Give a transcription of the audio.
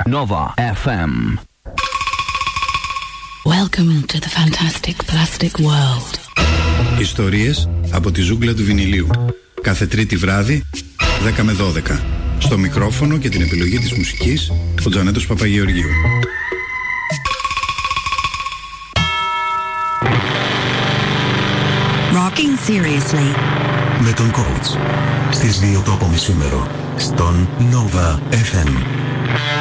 Nova FM. Welcome to the fantastic plastic world. Ιστορίες από τη ζούγκλα του βινιλίου. Κάθε Τρίτη βράδυ, 10 με 12. Στο μικρόφωνο και την επιλογή της μουσικής, ο Τζανέτος Παπαγεωργίου. Rocking seriously. Με τον coach. Στις 2 το απομεσήμερο. Στον Nova FM.